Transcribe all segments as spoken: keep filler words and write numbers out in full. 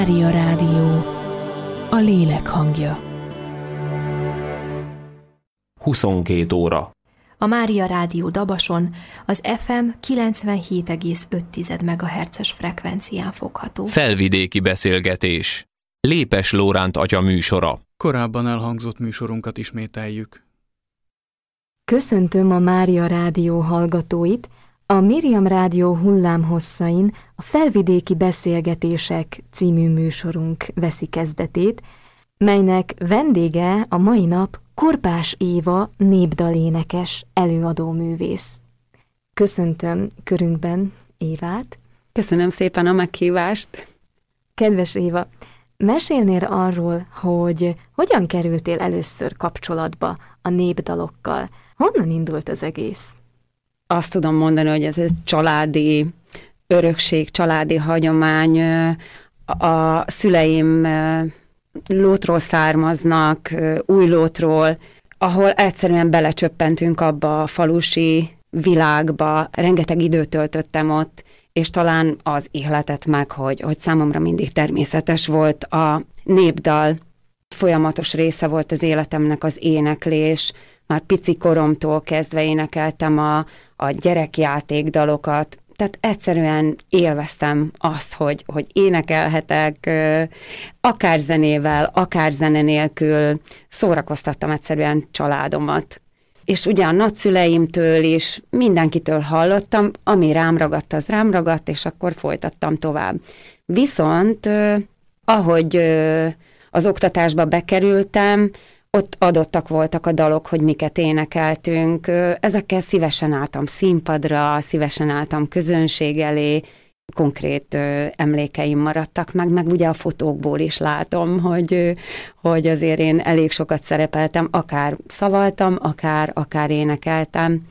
Mária Rádió, a lélek hangja. huszonkét óra. A Mária Rádió Dabason az ef em kilencvenhét egész öt megahertzes frekvencián fogható. Felvidéki beszélgetés. Lépes Lóránt atya műsora. Korábban elhangzott műsorunkat ismételjük. Köszöntöm a Mária Rádió hallgatóit, a Miriam Rádió hullámhosszain a Felvidéki Beszélgetések című műsorunk veszi kezdetét, melynek vendége a mai nap Korpás Éva népdalénekes előadóművész. Köszöntöm körünkben Évát. Köszönöm szépen a meghívást. Kedves Éva, mesélnél arról, hogy hogyan kerültél először kapcsolatba a népdalokkal? Honnan indult az egész? Azt tudom mondani, hogy ez egy családi örökség, családi hagyomány. A szüleim Lótról származnak, Újlótról, ahol egyszerűen belecsöppentünk abba a falusi világba, rengeteg időt töltöttem ott, és talán az ihletet meg, hogy, hogy számomra mindig természetes volt a népdal. Folyamatos része volt az életemnek az éneklés, már pici koromtól kezdve énekeltem a, a gyerekjátékdalokat, tehát egyszerűen élveztem azt, hogy, hogy énekelhetek, akár zenével, akár zene nélkül, szórakoztattam egyszerűen családomat. És ugye a nagyszüleimtől is, mindenkitől hallottam, ami rám ragadt, az rám ragadt, és akkor folytattam tovább. Viszont, ahogy az oktatásba bekerültem, ott adottak voltak a dalok, hogy miket énekeltünk. Ezekkel szívesen álltam színpadra, szívesen álltam közönség elé, konkrét emlékeim maradtak meg, meg ugye a fotókból is látom, hogy, hogy azért én elég sokat szerepeltem, akár szavaltam, akár, akár énekeltem.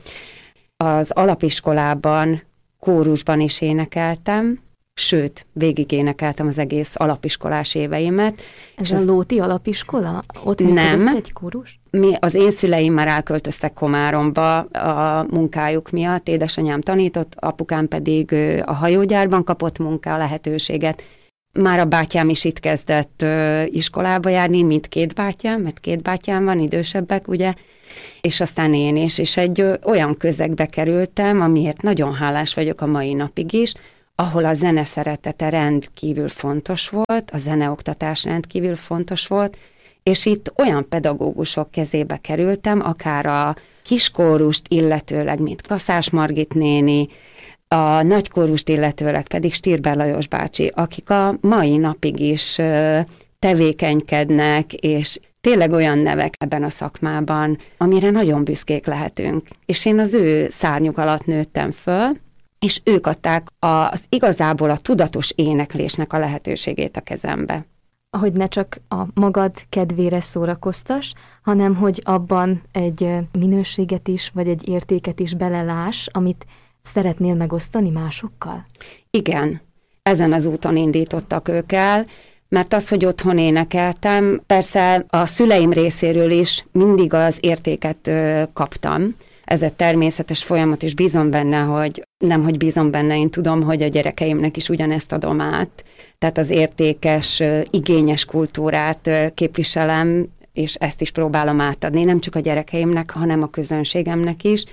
Az alapiskolában, kórusban is énekeltem, sőt, végig énekeltem az egész alapiskolás éveimet. Ez a Lóti alapiskola? Ott nem, egy kórus? Mi, az én szüleim már elköltöztek Komáromba a munkájuk miatt, édesanyám tanított, apukám pedig a hajógyárban kapott munka lehetőséget. Már a bátyám is itt kezdett iskolába járni, mint két bátyám, mert két bátyám van, idősebbek, ugye, és aztán én is, és egy olyan közegbe kerültem, amiért nagyon hálás vagyok a mai napig is, ahol a zene szeretete rendkívül fontos volt, a zeneoktatás rendkívül fontos volt, és itt olyan pedagógusok kezébe kerültem, akár a kiskórust illetőleg, mint Kaszás Margit néni, a nagykórust illetőleg pedig Stírber Lajos bácsi, akik a mai napig is tevékenykednek, és tényleg olyan nevek ebben a szakmában, amire nagyon büszkék lehetünk. És én az ő szárnyuk alatt nőttem föl, és ők adták az igazából a tudatos éneklésnek a lehetőségét a kezembe. Hogy ne csak a magad kedvére szórakoztass, hanem hogy abban egy minőséget is, vagy egy értéket is beleláss, amit szeretnél megosztani másokkal? Igen, ezen az úton indítottak ők el, mert az, hogy otthon énekeltem, persze a szüleim részéről is mindig az értéket ö, kaptam. Ez egy természetes folyamat, és bízom benne, hogy nem, hogy bízom benne, én tudom, hogy a gyerekeimnek is ugyanezt adom át. Tehát az értékes, igényes kultúrát képviselem, és ezt is próbálom átadni, nem csak a gyerekeimnek, hanem a közönségemnek is.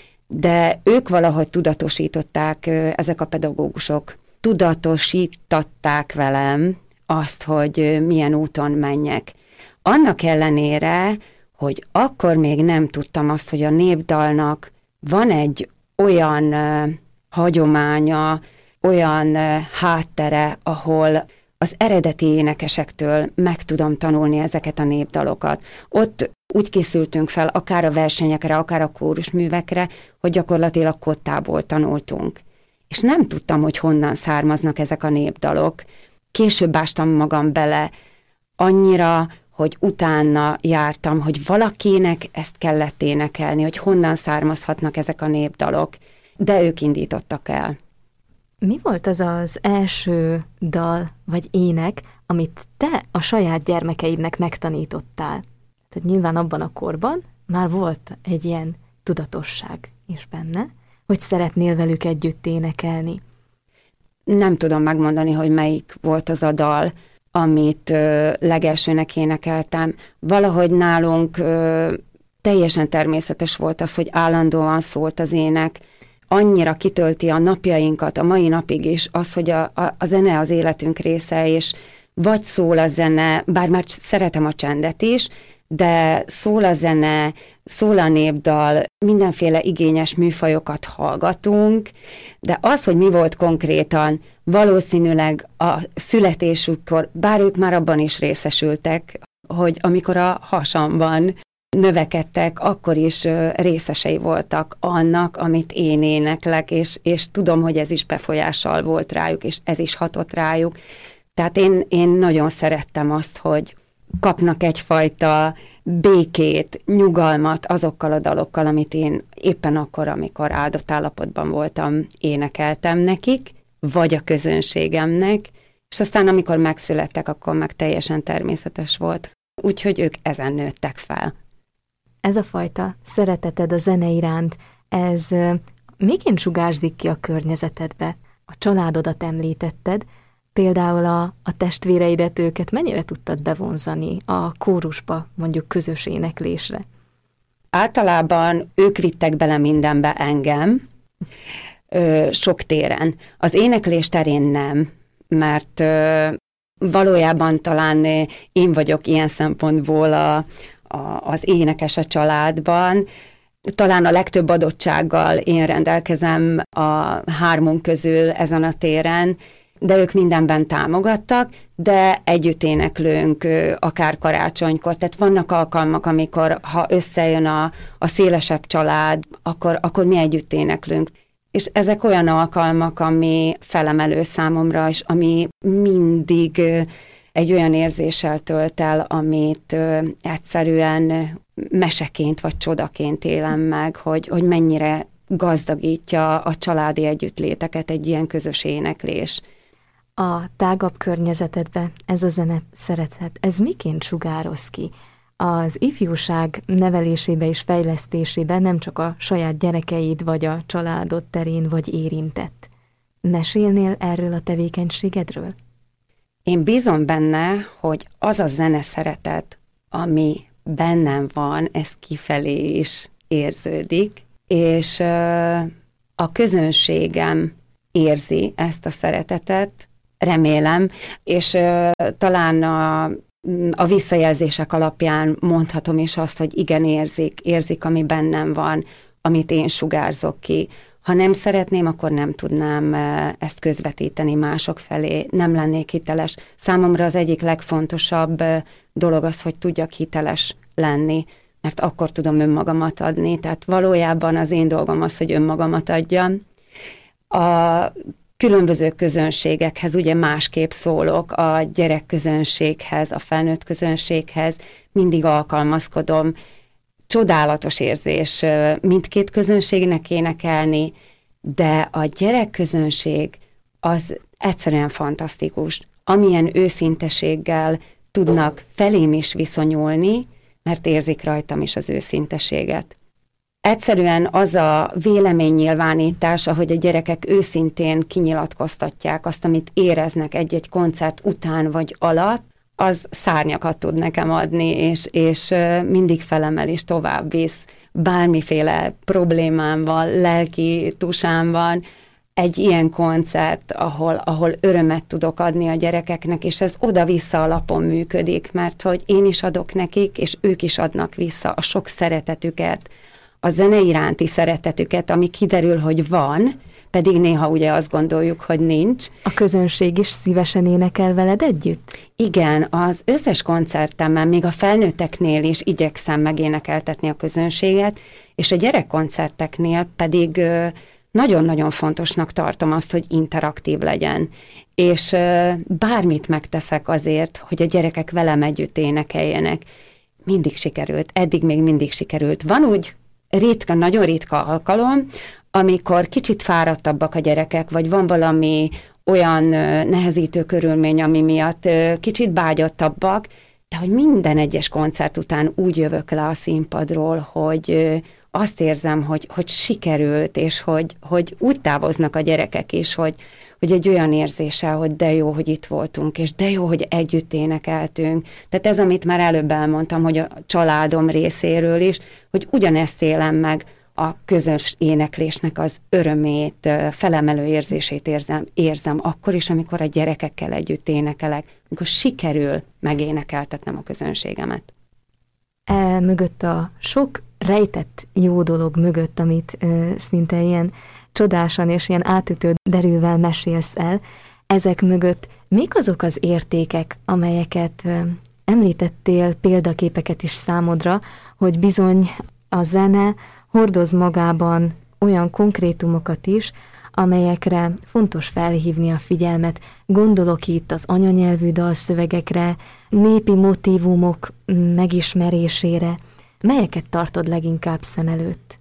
De ők valahogy tudatosították, ezek a pedagógusok, tudatosítatták velem azt, hogy milyen úton menjek. Annak ellenére, hogy akkor még nem tudtam azt, hogy a népdalnak van egy olyan uh, hagyománya, olyan uh, háttere, ahol az eredeti énekesektől meg tudom tanulni ezeket a népdalokat. Ott úgy készültünk fel, akár a versenyekre, akár a kórusművekre, hogy gyakorlatilag kottából tanultunk. És nem tudtam, hogy honnan származnak ezek a népdalok. Később ástam magam bele annyira, hogy utána jártam, hogy valakinek ezt kellett énekelni, hogy honnan származhatnak ezek a népdalok, de ők indítottak el. Mi volt az az első dal vagy ének, amit te a saját gyermekeidnek megtanítottál? Tehát nyilván abban a korban már volt egy ilyen tudatosság is benne, hogy szeretnél velük együtt énekelni. Nem tudom megmondani, hogy melyik volt az a dal. amit ö, legelsőnek énekeltem. Valahogy nálunk ö, teljesen természetes volt az, hogy állandóan szólt az ének, annyira kitölti a napjainkat, a mai napig is, az, hogy a, a, a zene az életünk része, és vagy szól a zene, bár már szeretem a csendet is, de szól a zene, szól a népdal, mindenféle igényes műfajokat hallgatunk, de az, hogy mi volt konkrétan, valószínűleg a születésükkor, bár ők már abban is részesültek, hogy amikor a hasamban növekedtek, akkor is részesei voltak annak, amit én éneklek, és, és tudom, hogy ez is befolyással volt rájuk, és ez is hatott rájuk. Tehát én, én nagyon szerettem azt, hogy kapnak egyfajta békét, nyugalmat azokkal a dalokkal, amit én éppen akkor, amikor áldott állapotban voltam, énekeltem nekik, vagy a közönségemnek, és aztán amikor megszülettek, akkor meg teljesen természetes volt. Úgyhogy ők ezen nőttek fel. Ez a fajta szereteted a zene iránt, ez miként sugárzik ki a környezetedbe? A családodat említetted, például a, a testvéreidet, őket mennyire tudtad bevonzani a kórusba, mondjuk közös éneklésre? Általában ők vittek bele mindenbe engem, ö, sok téren. Az éneklés terén nem, mert ö, valójában talán én vagyok ilyen szempontból a, a, az énekes a családban. Talán a legtöbb adottsággal én rendelkezem a hármunk közül ezen a téren, de ők mindenben támogattak, de együtt éneklünk akár karácsonykor. Tehát vannak alkalmak, amikor ha összejön a, a szélesebb család, akkor, akkor mi együtt éneklünk. És ezek olyan alkalmak, ami felemelő számomra, és ami mindig egy olyan érzéssel tölt el, amit egyszerűen meseként vagy csodaként élem meg, hogy, hogy mennyire gazdagítja a családi együttléteket egy ilyen közös éneklés. A tágabb környezetedbe ez a zene szeretet, ez miként sugároz ki? Az ifjúság nevelésébe és fejlesztésébe nem csak a saját gyerekeid vagy a családod terén vagy érintett. Mesélnél erről a tevékenységedről? Én bízom benne, hogy az a zene szeretet, ami bennem van, ez kifelé is érződik, és a közönségem érzi ezt a szeretetet, remélem, és talán a, a visszajelzések alapján mondhatom is azt, hogy igen, érzik, érzik, ami bennem van, amit én sugárzok ki. Ha nem szeretném, akkor nem tudnám ezt közvetíteni mások felé, nem lennék hiteles. Számomra az egyik legfontosabb dolog az, hogy tudjak hiteles lenni, mert akkor tudom önmagamat adni. Tehát valójában az én dolgom az, hogy önmagamat adjam. A különböző közönségekhez ugye másképp szólok, a gyerekközönséghez, a felnőtt közönséghez mindig alkalmazkodom. Csodálatos érzés mindkét közönségnek énekelni, de a gyerekközönség az egyszerűen fantasztikus. Amilyen őszinteséggel tudnak felém is viszonyulni, mert érzik rajtam is az őszinteséget. Egyszerűen az a véleménynyilvánítás, ahogy a gyerekek őszintén kinyilatkoztatják azt, amit éreznek egy-egy koncert után vagy alatt, az szárnyakat tud nekem adni, és, és mindig felemel és tovább visz. Bármiféle problémám van, lelki tusám van, egy ilyen koncert, ahol, ahol örömet tudok adni a gyerekeknek, és ez oda-vissza alapon működik, mert hogy én is adok nekik, és ők is adnak vissza a sok szeretetüket, a zene iránti szeretetüket, ami kiderül, hogy van, pedig néha ugye azt gondoljuk, hogy nincs. A közönség is szívesen énekel veled együtt? Igen, az összes koncertemben, még a felnőtteknél is igyekszem megénekeltetni a közönséget, és a gyerekkoncerteknél pedig nagyon-nagyon fontosnak tartom azt, hogy interaktív legyen. És bármit megteszek azért, hogy a gyerekek velem együtt énekeljenek. Mindig sikerült, eddig még mindig sikerült. Van úgy ritka, nagyon ritka alkalom, amikor kicsit fáradtabbak a gyerekek, vagy van valami olyan nehezítő körülmény, ami miatt kicsit bágyattabbak, de hogy minden egyes koncert után úgy jövök le a színpadról, hogy azt érzem, hogy, hogy sikerült, és hogy, hogy úgy távoznak a gyerekek is, hogy, hogy egy olyan érzéssel, hogy de jó, hogy itt voltunk, és de jó, hogy együtt énekeltünk. Tehát ez, amit már előbb elmondtam, hogy a családom részéről is, hogy ugyanezt élem meg, a közös éneklésnek az örömét, felemelő érzését érzem, érzem akkor is, amikor a gyerekekkel együtt énekelek, amikor sikerül megénekeltetnem a közönségemet. E mögött a sok rejtett jó dolog mögött, amit ö, szinte ilyen csodásan és ilyen átütő derűvel mesélsz el, ezek mögött mik azok az értékek, amelyeket ö, említettél, példaképeket is számodra, hogy bizony a zene hordoz magában olyan konkrétumokat is, amelyekre fontos felhívni a figyelmet. Gondolok itt az anyanyelvű dalszövegekre, népi motívumok megismerésére. Melyeket tartod leginkább szem előtt?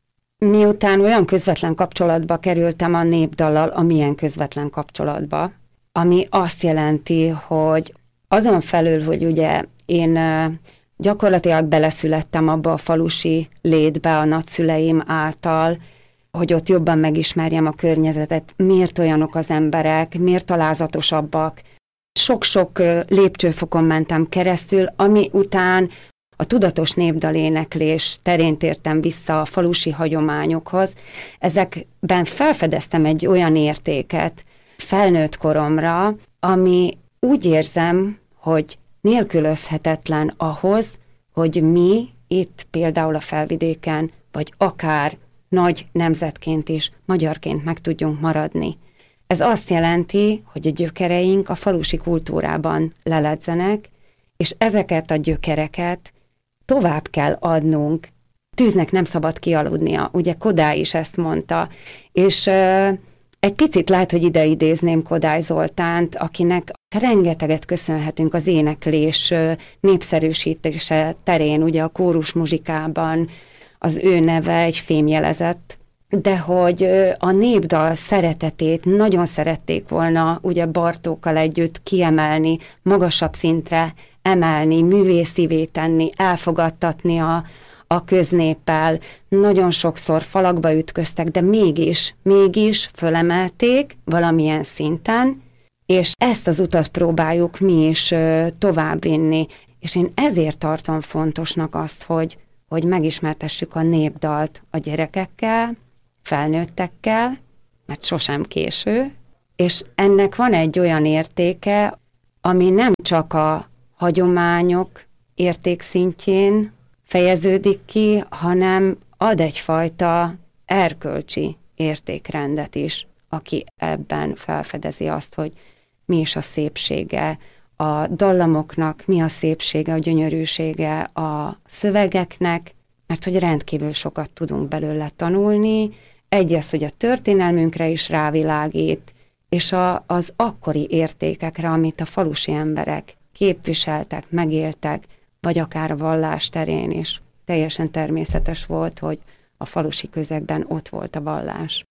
Miután olyan közvetlen kapcsolatba kerültem a népdallal, amilyen közvetlen kapcsolatba, ami azt jelenti, hogy azon felül, hogy ugye én gyakorlatilag beleszülettem abba a falusi létbe a nagyszüleim által, hogy ott jobban megismerjem a környezetet, miért olyanok az emberek, miért alázatosabbak. Sok-sok lépcsőfokon mentem keresztül, ami után a tudatos népdaléneklés terén tértem vissza a falusi hagyományokhoz. Ezekben felfedeztem egy olyan értéket felnőtt koromra, ami úgy érzem, hogy nélkülözhetetlen ahhoz, hogy mi itt például a Felvidéken, vagy akár nagy nemzetként is, magyarként meg tudjunk maradni. Ez azt jelenti, hogy a gyökereink a falusi kultúrában leledzenek, és ezeket a gyökereket tovább kell adnunk. Tűznek nem szabad kialudnia, ugye Kodály is ezt mondta, és uh, egy picit lehet, hogy ide idézném Kodály Zoltánt, akinek rengeteget köszönhetünk az éneklés népszerűsítése terén, ugye a kórus muzsikában az ő neve egy fémjelezett, de hogy a népdal szeretetét nagyon szerették volna ugye Bartókkal együtt kiemelni, magasabb szintre emelni, művészivé tenni, elfogadtatni a, a köznéppel. Nagyon sokszor falakba ütköztek, de mégis, mégis fölemelték valamilyen szinten, és ezt az utat próbáljuk mi is továbbvinni. És én ezért tartom fontosnak azt, hogy, hogy megismertessük a népdalt a gyerekekkel, felnőttekkel, mert sosem késő, és ennek van egy olyan értéke, ami nem csak a hagyományok értékszintjén fejeződik ki, hanem ad egyfajta erkölcsi értékrendet is, aki ebben felfedezi azt, hogy mi is a szépsége a dallamoknak, mi a szépsége, a gyönyörűsége a szövegeknek, mert hogy rendkívül sokat tudunk belőle tanulni. Egy az, hogy a történelmünkre is rávilágít, és a, az akkori értékekre, amit a falusi emberek képviseltek, megéltek, vagy akár a vallás terén is. Teljesen természetes volt, hogy a falusi közegben ott volt a vallás.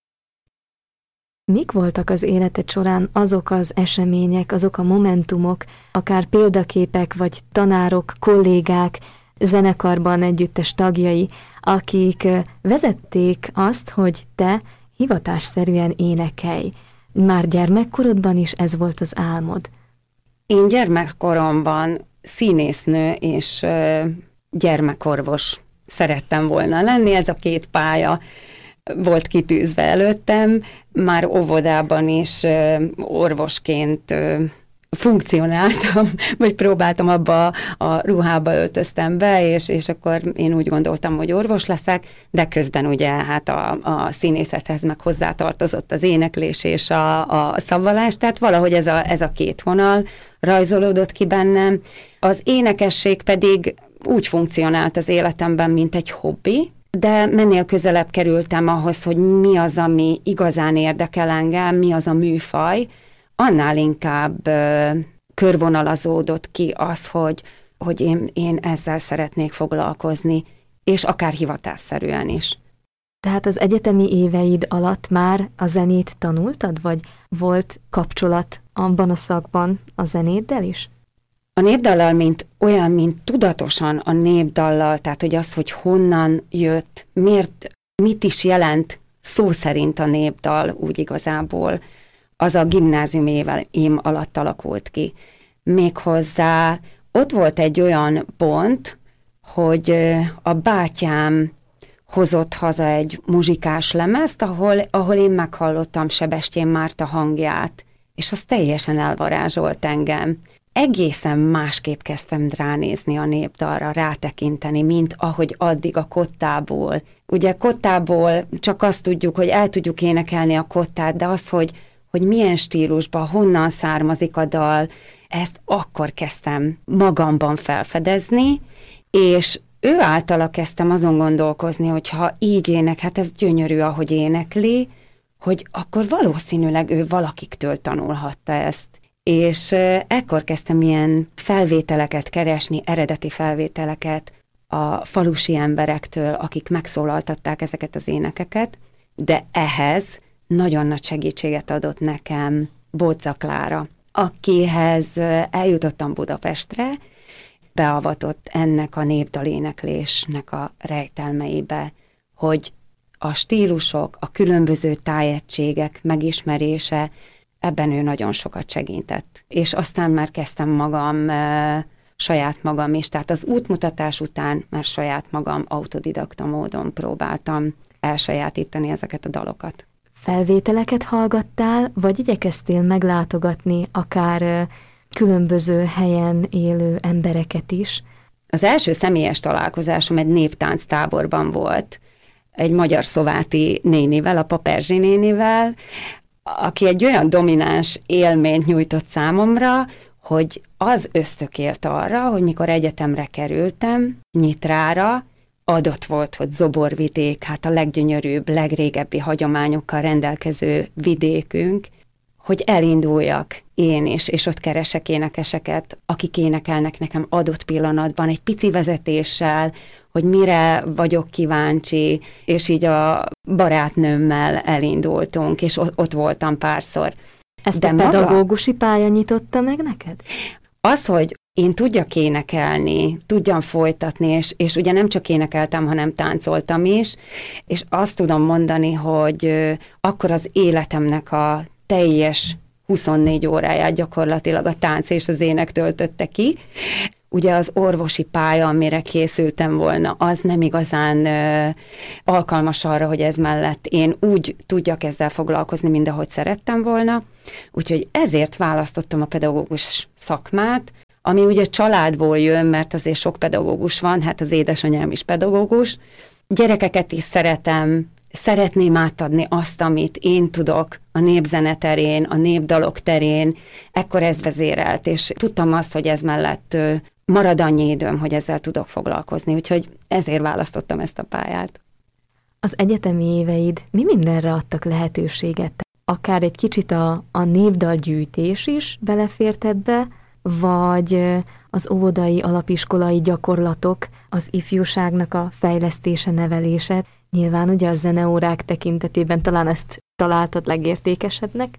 Mik voltak az életed során azok az események, azok a momentumok, akár példaképek, vagy tanárok, kollégák, zenekarban együttes tagjai, akik vezették azt, hogy te hivatásszerűen énekelj. Már gyermekkorodban is ez volt az álmod? Én gyermekkoromban színésznő és gyermekorvos szerettem volna lenni, ez a két pálya volt kitűzve előttem, már óvodában is orvosként funkcionáltam, vagy próbáltam abba a ruhába öltöztem be, és, és akkor én úgy gondoltam, hogy orvos leszek, de közben ugye hát a, a színészethez meg hozzátartozott az éneklés és a, a szavvalás, tehát valahogy ez a, ez a két vonal rajzolódott ki bennem. Az énekesség pedig úgy funkcionált az életemben, mint egy hobbi, de mennél közelebb kerültem ahhoz, hogy mi az, ami igazán érdekel engem, mi az a műfaj, annál inkább ö, körvonalazódott ki az, hogy, hogy én, én ezzel szeretnék foglalkozni, és akár hivatásszerűen is. Tehát az egyetemi éveid alatt már a zenét tanultad, vagy volt kapcsolat abban a szakban a zenéddel is? A népdallal, mint olyan, mint tudatosan a népdallal, tehát hogy az, hogy honnan jött, miért, mit is jelent szó szerint a népdal úgy igazából, az a gimnázium éveim alatt alakult ki. Méghozzá ott volt egy olyan pont, hogy a bátyám hozott haza egy muzsikás lemezt, ahol, ahol én meghallottam Sebestyén Márta hangját, és az teljesen elvarázsolt engem. Egészen másképp kezdtem ránézni a népdalra, rátekinteni, mint ahogy addig a kottából. Ugye kottából csak azt tudjuk, hogy el tudjuk énekelni a kottát, de az, hogy, hogy milyen stílusban, honnan származik a dal, ezt akkor kezdtem magamban felfedezni, és ő általa kezdtem azon gondolkozni, hogy ha így ének, hát ez gyönyörű, ahogy énekli, hogy akkor valószínűleg ő valakiktől tanulhatta ezt. És ekkor kezdtem ilyen felvételeket keresni, eredeti felvételeket a falusi emberektől, akik megszólaltatták ezeket az énekeket, de ehhez nagyon nagy segítséget adott nekem Bóca Klára, akihez eljutottam Budapestre, beavatott ennek a népdaléneklésnek a rejtelmeibe, hogy a stílusok, a különböző tájegységek megismerése, ebben ő nagyon sokat segített. És aztán már kezdtem magam, e, saját magam is, tehát az útmutatás után már saját magam autodidakta módon próbáltam elsajátítani ezeket a dalokat. Felvételeket hallgattál, vagy igyekeztél meglátogatni akár különböző helyen élő embereket is? Az első személyes találkozásom egy néptánc táborban volt, egy magyar szováti nénivel, a Paperzsi nénivel, aki egy olyan domináns élményt nyújtott számomra, hogy az ösztökélt arra, hogy mikor egyetemre kerültem, Nyitrára, adott volt, hogy Zoborvidék, hát a leggyönyörűbb, legrégebbi hagyományokkal rendelkező vidékünk, hogy elinduljak én is, és ott keresek énekeseket, akik énekelnek nekem adott pillanatban, egy pici vezetéssel, hogy mire vagyok kíváncsi, és így a barátnőmmel elindultunk, és ott voltam párszor. Ezt De a maga, pedagógusi pálya nyitotta meg neked? Az, hogy én tudjak énekelni, tudjam folytatni, és, és ugye nem csak énekeltem, hanem táncoltam is, és azt tudom mondani, hogy akkor az életemnek a teljes huszonnégy óráját gyakorlatilag a tánc és az ének töltötte ki. Ugye az orvosi pálya, amire készültem volna, az nem igazán ö, alkalmas arra, hogy ez mellett én úgy tudjak ezzel foglalkozni, mint ahogy szerettem volna. Úgyhogy ezért választottam a pedagógus szakmát, ami ugye családból jön, mert azért sok pedagógus van, hát az édesanyám is pedagógus. Gyerekeket is szeretem, szeretném átadni azt, amit én tudok a népzene terén, a népdalok terén, ekkor ez vezérelt, és tudtam azt, hogy ez mellett marad annyi időm, hogy ezzel tudok foglalkozni, úgyhogy ezért választottam ezt a pályát. Az egyetemi éveid mi mindenre adtak lehetőséget? Akár egy kicsit a, a népdalgyűjtés is belefért ebbe, vagy az óvodai, alapiskolai gyakorlatok, az ifjúságnak a fejlesztése, nevelése. Nyilván ugye a zeneórák tekintetében talán ezt találtad legértékesebbnek,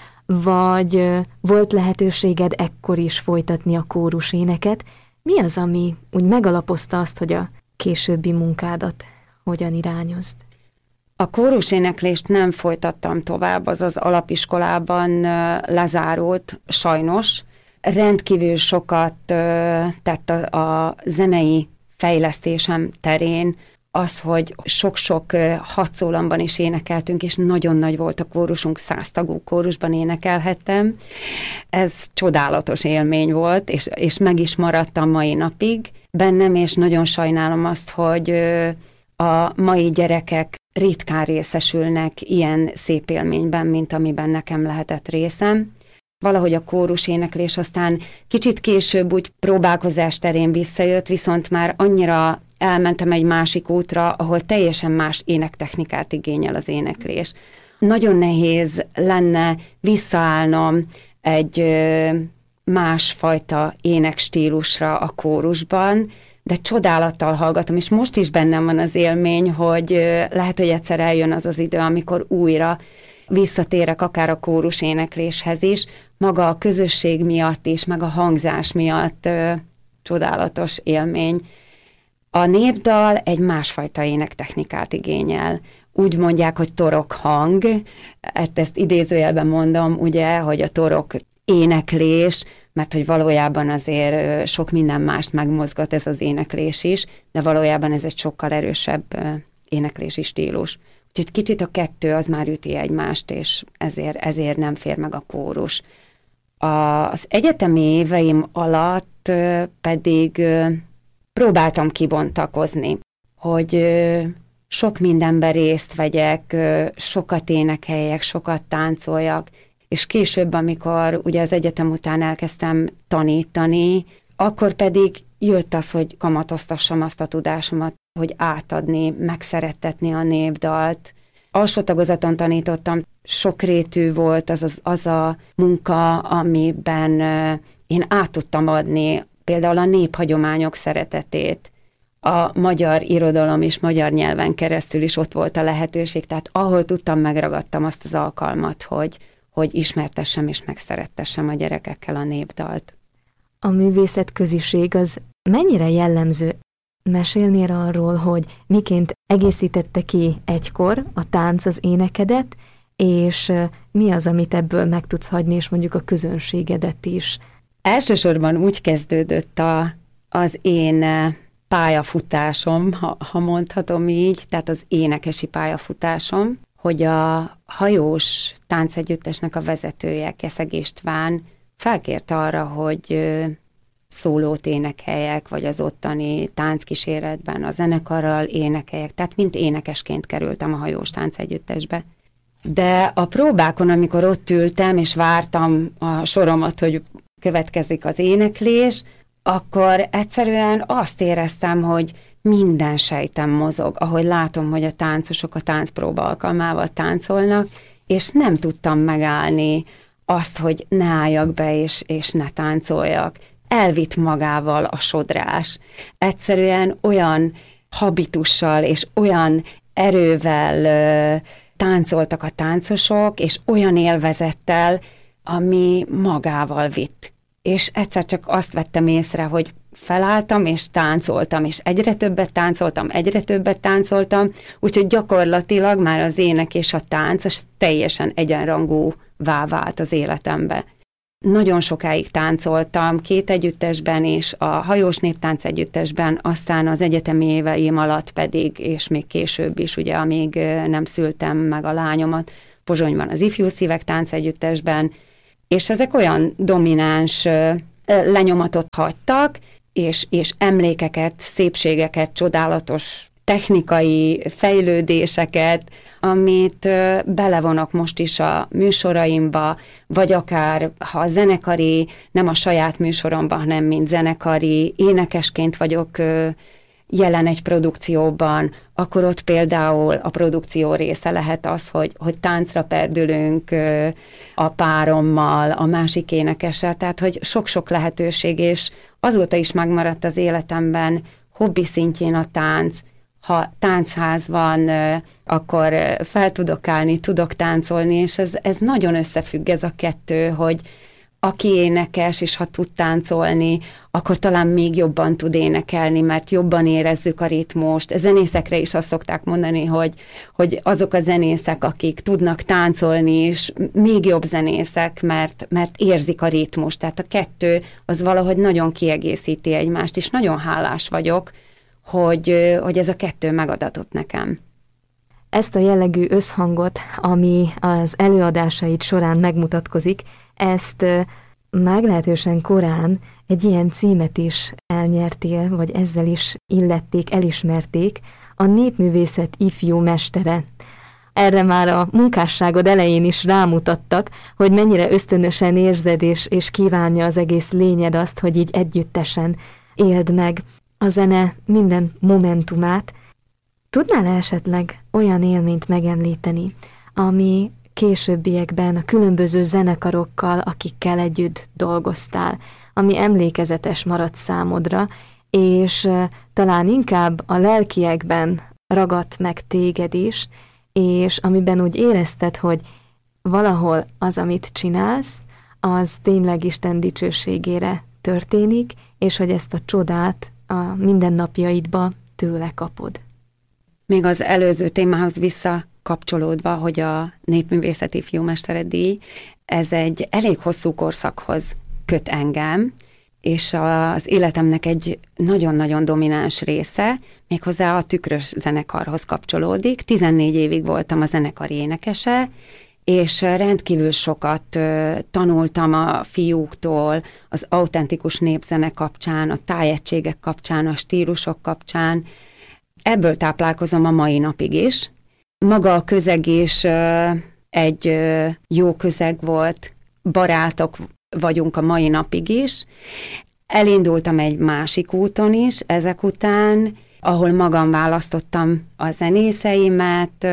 vagy volt lehetőséged ekkor is folytatni a kóruséneket. Mi az, ami úgy megalapozta azt, hogy a későbbi munkádat hogyan irányozd? A kóruséneklést nem folytattam tovább, az az alapiskolában lezárult, sajnos. Rendkívül sokat tett a, a zenei fejlesztésem terén, az, hogy sok-sok hatszólamban is énekeltünk, és nagyon nagy volt a kórusunk, száztagú kórusban énekelhettem. Ez csodálatos élmény volt, és, és meg is maradtam mai napig bennem, és nagyon sajnálom azt, hogy a mai gyerekek ritkán részesülnek ilyen szép élményben, mint amiben nekem lehetett részem. Valahogy a kórus éneklés aztán kicsit később úgy próbálkozás terén visszajött, viszont már annyira elmentem egy másik útra, ahol teljesen más énektechnikát igényel az éneklés. Nagyon nehéz lenne visszaállnom egy másfajta énekstílusra a kórusban, de csodálattal hallgatom, és most is bennem van az élmény, hogy lehet, hogy egyszer eljön az az idő, amikor újra visszatérek akár a kórus énekléshez is, maga a közösség miatt is, meg a hangzás miatt ö, csodálatos élmény. A népdal egy másfajta énektechnikát igényel. Úgy mondják, hogy torokhang, ezt idézőjelben mondom, ugye, hogy a torok éneklés, mert hogy valójában azért sok minden mást megmozgat ez az éneklés is, de valójában ez egy sokkal erősebb éneklési stílus. Úgyhogy kicsit a kettő az már üti egymást, és ezért, ezért nem fér meg a kórus. Az egyetemi éveim alatt pedig próbáltam kibontakozni, hogy sok mindenben részt vegyek, sokat énekeljek, sokat táncoljak, és később, amikor ugye az egyetem után elkezdtem tanítani, akkor pedig jött az, hogy kamatoztassam azt a tudásomat, hogy átadni, megszerettetni a népdalt. Alsó tagozaton tanítottam, sokrétű volt az, az, az a munka, amiben én át tudtam adni például a néphagyományok szeretetét. A magyar irodalom és magyar nyelven keresztül is ott volt a lehetőség, tehát ahol tudtam, megragadtam azt az alkalmat, hogy, hogy ismertessem és megszerettessem a gyerekekkel a népdalt. A művészetköziség az mennyire jellemző? Mesélnél arról, hogy miként egészítette ki egykor a tánc az énekedet, és mi az, amit ebből meg tudsz hagyni, és mondjuk a közönségedet is? Elsősorban úgy kezdődött a, az én pályafutásom, ha, ha mondhatom így, tehát az énekesi pályafutásom, hogy a hajós táncegyüttesnek a vezetője, Keszeg István felkért arra, hogy szólót énekeljek, vagy az ottani tánckíséretben a zenekarral énekeljek, tehát mint énekesként kerültem a hajós táncegyüttesbe. De a próbákon, amikor ott ültem, és vártam a soromat, hogy következik az éneklés, akkor egyszerűen azt éreztem, hogy minden sejtem mozog, ahogy látom, hogy a táncosok a táncpróba alkalmával táncolnak, és nem tudtam megállni azt, hogy ne álljak be, és, és ne táncoljak. Elvitt magával a sodrás. Egyszerűen olyan habitussal és olyan erővel ö, táncoltak a táncosok, és olyan élvezettel, ami magával vitt. És egyszer csak azt vettem észre, hogy felálltam, és táncoltam, és egyre többet táncoltam, egyre többet táncoltam, úgyhogy gyakorlatilag már az ének és a tánc az teljesen egyenrangúvá vált az életembe. Nagyon sokáig táncoltam, két együttesben is, a hajós néptánc együttesben, aztán az egyetemi éveim alatt pedig, és még később is, ugye, amíg nem szültem meg a lányomat, Pozsonyban az ifjú szívek tánc együttesben, és ezek olyan domináns lenyomatot hagytak, és, és emlékeket, szépségeket, csodálatos technikai fejlődéseket, amit belevonok most is a műsoraimba, vagy akár ha a zenekari, nem a saját műsoromban, hanem mint zenekari énekesként vagyok jelen egy produkcióban, akkor ott például a produkció része lehet az, hogy, hogy táncra perdülünk a párommal, a másik énekessel, tehát hogy sok-sok lehetőség, és azóta is megmaradt az életemben hobbi szintjén a tánc. Ha táncház van, akkor fel tudok állni, tudok táncolni, és ez, ez nagyon összefügg ez a kettő, hogy aki énekes, és ha tud táncolni, akkor talán még jobban tud énekelni, mert jobban érezzük a ritmust. Zenészekre is azt szokták mondani, hogy, hogy azok a zenészek, akik tudnak táncolni, és még jobb zenészek, mert, mert érzik a ritmust. Tehát a kettő az valahogy nagyon kiegészíti egymást, és nagyon hálás vagyok, hogy, hogy ez a kettő megadatott nekem. Ezt a jellegű összhangot, ami az előadásaid során megmutatkozik, ezt meglehetősen korán egy ilyen címet is elnyertél, vagy ezzel is illették, elismerték, a népművészet ifjú mestere. Erre már a munkásságod elején is rámutattak, hogy mennyire ösztönösen érzed és, és kívánja az egész lényed azt, hogy így együttesen éld meg a zene minden momentumát. Tudnál esetleg olyan élményt megemlíteni, ami későbbiekben a különböző zenekarokkal, akikkel együtt dolgoztál, ami emlékezetes maradt számodra, és talán inkább a lelkiekben ragadt meg téged is, és amiben úgy érezted, hogy valahol az, amit csinálsz, az tényleg Isten dicsőségére történik, és hogy ezt a csodát a mindennapjaidba tőle kapod? Még az előző témához visszakapcsolódva, hogy a Népművészeti Fiúmesteredíj, ez egy elég hosszú korszakhoz köt engem, és az életemnek egy nagyon-nagyon domináns része, méghozzá a Tükrös zenekarhoz kapcsolódik. tizennégy évig voltam a zenekar énekese, és rendkívül sokat tanultam a fiúktól, az autentikus népzene kapcsán, a tájegységek kapcsán, a stílusok kapcsán. Ebből táplálkozom a mai napig is. Maga a közeg is egy jó közeg volt, barátok vagyunk a mai napig is. Elindultam egy másik úton is ezek után, ahol magam választottam a zenészeimet,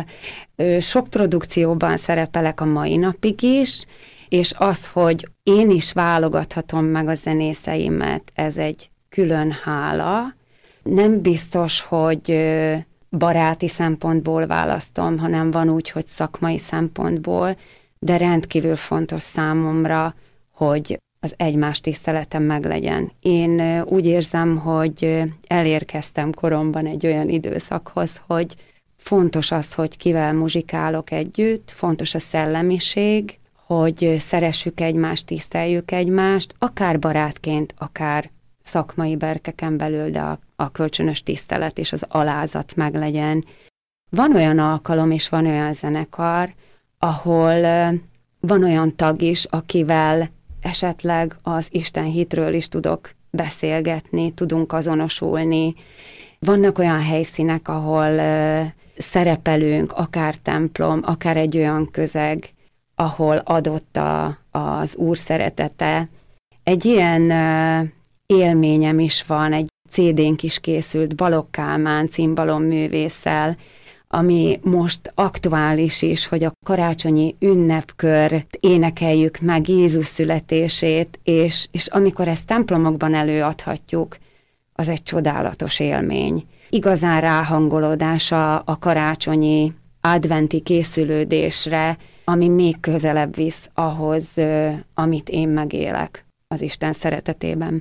sok produkcióban szerepelek a mai napig is, és az, hogy én is válogathatom meg a zenészeimet, ez egy külön hála. Nem biztos, hogy baráti szempontból választom, hanem van úgy, hogy szakmai szempontból, de rendkívül fontos számomra, hogy az egymás tiszteletem meglegyen. Én úgy érzem, hogy elérkeztem koromban egy olyan időszakhoz, hogy fontos az, hogy kivel muzsikálok együtt, fontos a szellemiség, hogy szeressük egymást, tiszteljük egymást, akár barátként, akár szakmai berkeken belül, de a, a kölcsönös tisztelet és az alázat meglegyen. Van olyan alkalom és van olyan zenekar, ahol van olyan tag is, akivel esetleg az Isten hitről is tudok beszélgetni, tudunk azonosulni. Vannak olyan helyszínek, ahol uh, szerepelünk, akár templom, akár egy olyan közeg, ahol adott a, az Úr szeretete. Egy ilyen uh, élményem is van, egy cé dén is készült Balogh Kálmán cimbalom-művésszel, ami most aktuális is, hogy a karácsonyi ünnepkört énekeljük meg Jézus születését, és, és amikor ezt templomokban előadhatjuk, az egy csodálatos élmény. Igazán ráhangolódása a karácsonyi adventi készülődésre, ami még közelebb visz ahhoz, amit én megélek az Isten szeretetében.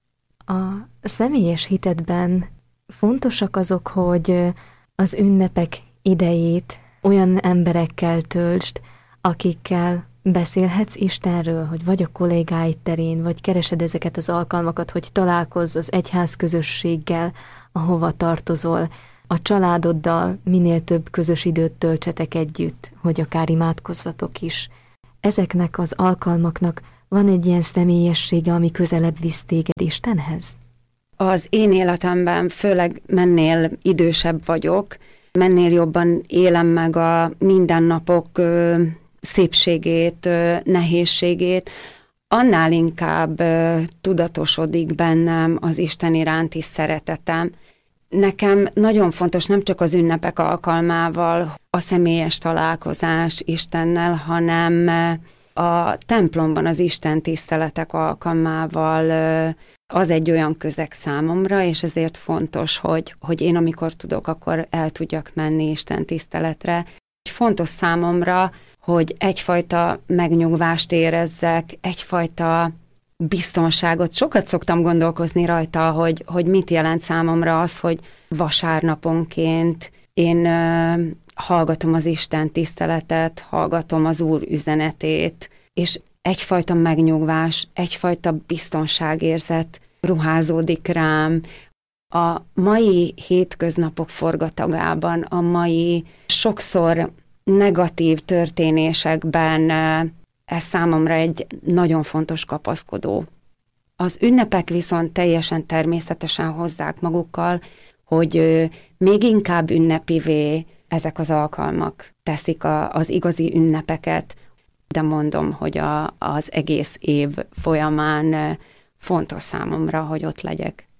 A személyes hitedben fontosak azok, hogy az ünnepek idejét olyan emberekkel töltsd, akikkel beszélhetsz Istenről, hogy vagy a kollégáid terén, vagy keresed ezeket az alkalmakat, hogy találkozz az egyház közösséggel, ahova tartozol, a családoddal minél több közös időt töltsetek együtt, hogy akár imádkozzatok is. Ezeknek az alkalmaknak van egy ilyen személyessége, ami közelebb visz téged Istenhez? Az én életemben, főleg mennél idősebb vagyok, mennél jobban élem meg a mindennapok ö, szépségét, ö, nehézségét, annál inkább ö, tudatosodik bennem az Isten iránti szeretetem. Nekem nagyon fontos nem csak az ünnepek alkalmával a személyes találkozás Istennel, hanem a templomban az Isten tiszteletek alkalmával az egy olyan közeg számomra, és ezért fontos, hogy, hogy én amikor tudok, akkor el tudjak menni Isten tiszteletre. Fontos számomra, hogy egyfajta megnyugvást érezzek, egyfajta biztonságot. Sokat szoktam gondolkozni rajta, hogy, hogy mit jelent számomra az, hogy vasárnaponként én uh, hallgatom az Isten tiszteletet, hallgatom az Úr üzenetét, és egyfajta megnyugvás, egyfajta biztonságérzet ruházódik rám. A mai hétköznapok forgatagában, a mai sokszor negatív történésekben ez számomra egy nagyon fontos kapaszkodó. Az ünnepek viszont teljesen természetesen hozzák magukkal, hogy még inkább ünnepivé ezek az alkalmak teszik a, az igazi ünnepeket, de mondom, hogy a, az egész év folyamán fontos számomra, hogy ott legyek.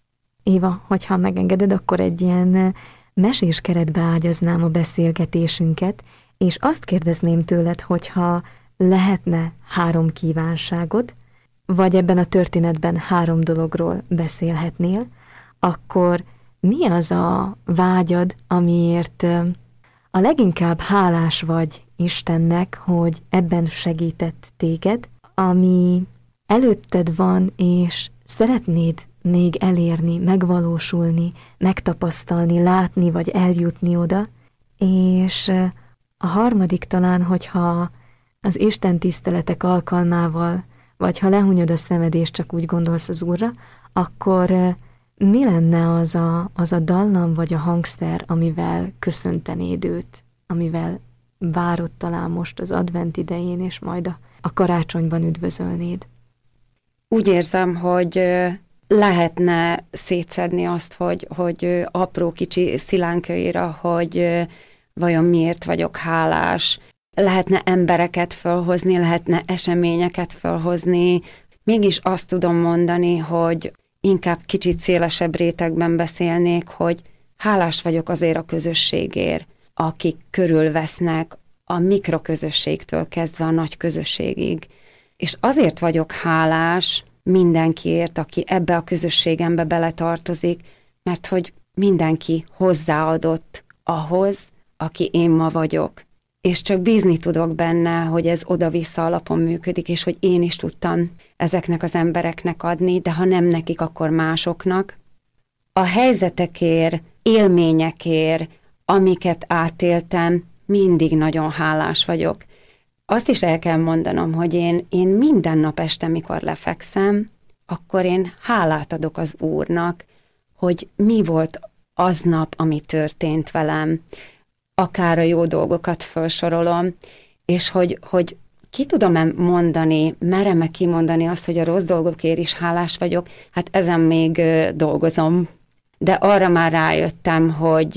Éva, hogyha megengeded, akkor egy ilyen mesés keretbe ágyaznám a beszélgetésünket, és azt kérdezném tőled, hogyha lehetne három kívánságod, vagy ebben a történetben három dologról beszélhetnél, akkor mi az a vágyad, amiért a leginkább hálás vagy Istennek, hogy ebben segített téged, ami előtted van, és szeretnéd még elérni, megvalósulni, megtapasztalni, látni vagy eljutni oda, és a harmadik talán, hogyha az Isten tiszteletek alkalmával, vagy ha lehunyod a szemed és csak úgy gondolsz az Úrra, akkor mi lenne az a, az a dallam vagy a hangszer, amivel köszöntenéd őt, amivel várod talán most az advent idején, és majd a, a karácsonyban üdvözölnéd? Úgy érzem, hogy lehetne szétszedni azt, hogy, hogy apró kicsi szilánkjaira, hogy vajon miért vagyok hálás. Lehetne embereket fölhozni, lehetne eseményeket fölhozni. Mégis azt tudom mondani, hogy inkább kicsit szélesebb rétegben beszélnék, hogy hálás vagyok azért a közösségért, akik körülvesznek a mikroközösségtől kezdve a nagy közösségig. És azért vagyok hálás mindenkiért, aki ebbe a közösségembe beletartozik, mert hogy mindenki hozzáadott ahhoz, aki én ma vagyok. És csak bízni tudok benne, hogy ez oda-vissza alapon működik, és hogy én is tudtam ezeknek az embereknek adni, de ha nem nekik, akkor másoknak. A helyzetekért, élményekért, amiket átéltem, mindig nagyon hálás vagyok. Azt is el kell mondanom, hogy én, én minden nap este, mikor lefekszem, akkor én hálát adok az Úrnak, hogy mi volt aznap, ami történt velem, akár a jó dolgokat felsorolom, és hogy, hogy ki tudom-e mondani, merem-e kimondani azt, hogy a rossz dolgokért is hálás vagyok, hát ezen még dolgozom. De arra már rájöttem, hogy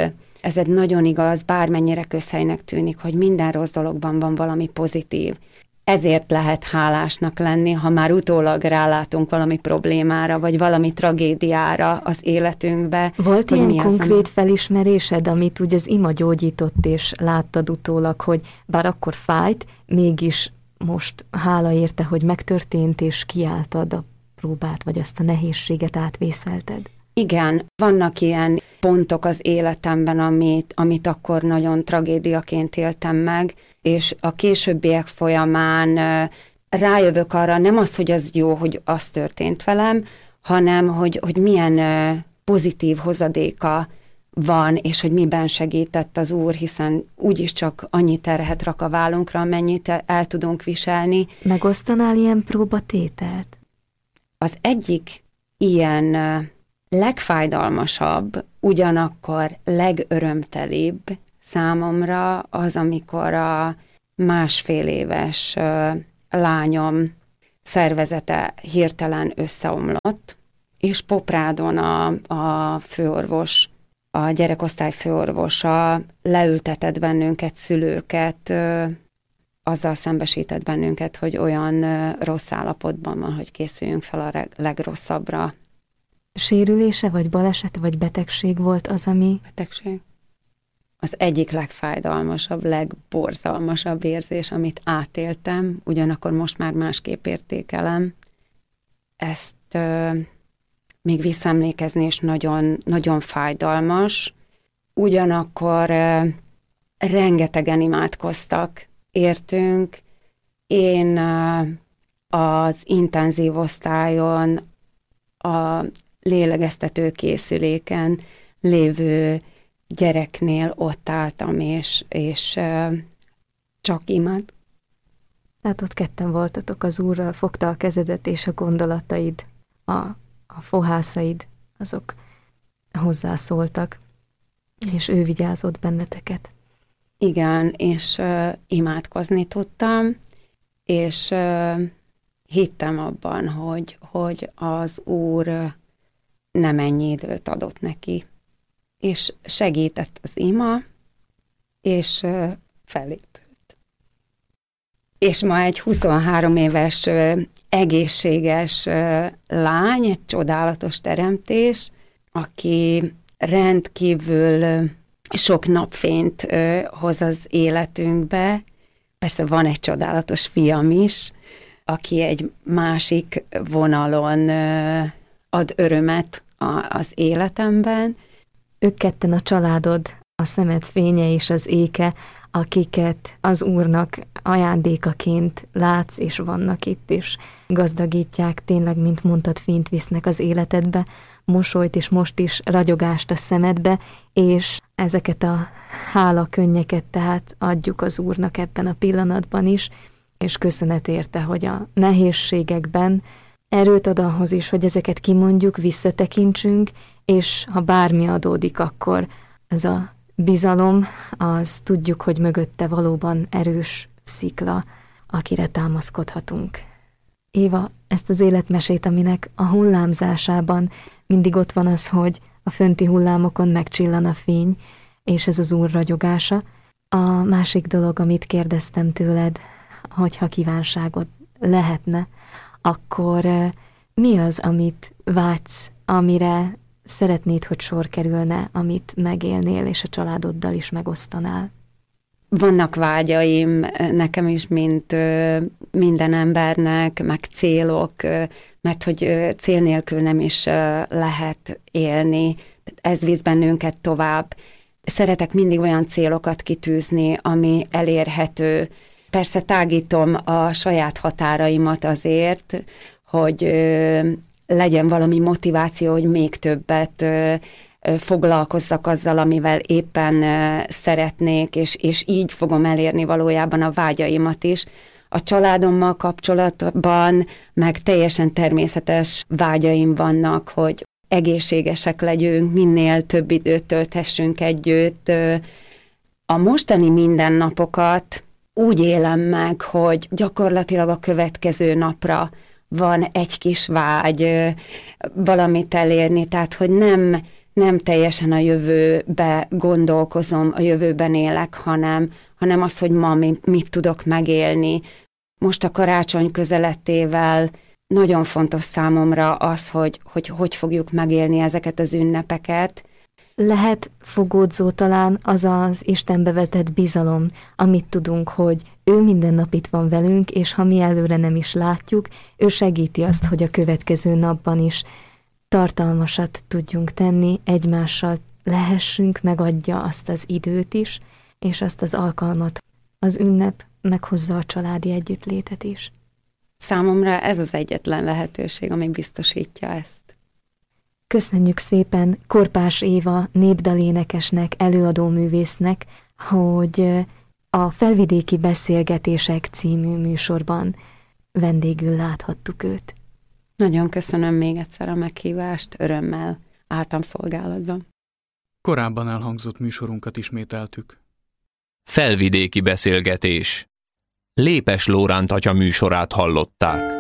ez egy nagyon igaz, bármennyire közhelynek tűnik, hogy minden rossz dologban van valami pozitív. Ezért lehet hálásnak lenni, ha már utólag rálátunk valami problémára, vagy valami tragédiára az életünkbe. Volt ilyen konkrét felismerésed, amit úgy az ima gyógyított, és láttad utólag, hogy bár akkor fájt, mégis most hála érte, hogy megtörtént, és kiálltad a próbát, vagy azt a nehézséget átvészelted? Igen, vannak ilyen pontok az életemben, amit, amit akkor nagyon tragédiaként éltem meg, és a későbbiek folyamán rájövök arra, nem az, hogy az jó, hogy az történt velem, hanem hogy, hogy milyen pozitív hozadéka van, és hogy miben segített az Úr, hiszen úgyis csak annyi terhet rak a vállunkra, amennyit el tudunk viselni. Megosztanál ilyen próbatételt? Az egyik ilyen legfájdalmasabb, ugyanakkor legörömtelibb számomra az, amikor a másfél éves lányom szervezete hirtelen összeomlott, és Poprádon a, a főorvos, a gyerekosztály főorvosa leültetett bennünket, szülőket, azzal szembesített bennünket, hogy olyan rossz állapotban van, hogy készüljünk fel a legrosszabbra. Sérülése, vagy balesete, vagy betegség volt az, ami... Betegség. Az egyik legfájdalmasabb, legborzalmasabb érzés, amit átéltem, ugyanakkor most már másképp értékelem. Ezt euh, még visszaemlékezni, és nagyon, nagyon fájdalmas. Ugyanakkor euh, rengetegen imádkoztak, értünk. Én euh, az intenzív osztályon, a lélegeztető készüléken lévő gyereknél ott álltam, és, és uh, csak imád. Tehát ott ketten voltatok az Úrral, fogta a kezedet, és a gondolataid, a, a fohászaid, azok hozzászóltak, és ő vigyázott benneteket. Igen, és uh, imádkozni tudtam, és uh, hittem abban, hogy, hogy az Úr nem ennyi időt adott neki. És segített az ima, és uh, felépült. És ma egy huszonhárom éves uh, egészséges uh, lány, egy csodálatos teremtés, aki rendkívül uh, sok napfényt uh, hoz az életünkbe. Persze van egy csodálatos fiam is, aki egy másik vonalon uh, ad örömet a, az életemben. Ők ketten a családod, a szemed fénye és az éke, akiket az Úrnak ajándékaként látsz, és vannak itt, és gazdagítják, tényleg, mint mondtad, fényt visznek az életedbe, mosolyt és most is ragyogást a szemedbe, és ezeket a hála könnyeket tehát adjuk az Úrnak ebben a pillanatban is, és köszönet érte, hogy a nehézségekben erőt ad ahhoz is, hogy ezeket kimondjuk, visszatekintsünk, és ha bármi adódik, akkor ez a bizalom, az tudjuk, hogy mögötte valóban erős szikla, akire támaszkodhatunk. Éva, ezt az életmesét, aminek a hullámzásában mindig ott van az, hogy a fönti hullámokon megcsillan a fény, és ez az Úr ragyogása. A másik dolog, amit kérdeztem tőled, hogyha kívánságod lehetne, akkor mi az, amit vágysz, amire szeretnéd, hogy sor kerülne, amit megélnél, és a családoddal is megosztanál? Vannak vágyaim nekem is, mint minden embernek, meg célok, mert hogy cél nélkül nem is lehet élni. Ez visz bennünket tovább. Szeretek mindig olyan célokat kitűzni, ami elérhető. Persze tágítom a saját határaimat azért, hogy legyen valami motiváció, hogy még többet foglalkozzak azzal, amivel éppen szeretnék, és, és így fogom elérni valójában a vágyaimat is. A családommal kapcsolatban meg teljesen természetes vágyaim vannak, hogy egészségesek legyünk, minél több időt tölthessünk együtt. A mostani mindennapokat úgy élem meg, hogy gyakorlatilag a következő napra van egy kis vágy valamit elérni, tehát hogy nem, nem teljesen a jövőbe gondolkozom, a jövőben élek, hanem, hanem az, hogy ma mit tudok megélni. Most a karácsony közelettével nagyon fontos számomra az, hogy hogy, hogy fogjuk megélni ezeket az ünnepeket. Lehet fogódzó talán az az Istenbe vetett bizalom, amit tudunk, hogy ő minden nap itt van velünk, és ha mi előre nem is látjuk, ő segíti azt, hogy a következő napban is tartalmasat tudjunk tenni, egymással lehessünk, megadja azt az időt is, és azt az alkalmat. Az ünnep meghozza a családi együttlétet is. Számomra ez az egyetlen lehetőség, ami biztosítja ezt. Köszönjük szépen Korpás Éva népdalénekesnek, előadóművésznek, hogy a Felvidéki Beszélgetések című műsorban vendégül láthattuk őt. Nagyon köszönöm még egyszer a meghívást, örömmel álltam szolgálatban. Korábban elhangzott műsorunkat ismételtük. Felvidéki Beszélgetés. Lépes Lóránt atya műsorát hallották.